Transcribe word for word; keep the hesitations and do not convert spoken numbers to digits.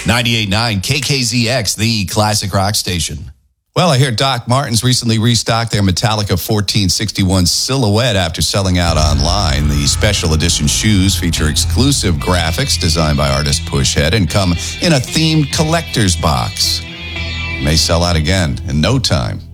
ninety-eight point nine K K Z X, the classic rock station. Well, I hear Doc Martens recently restocked their Metallica fourteen sixty-one silhouette after selling out online. The special edition shoes feature exclusive graphics designed by artist Pushhead and come in a themed collector's box. May sell out again in no time.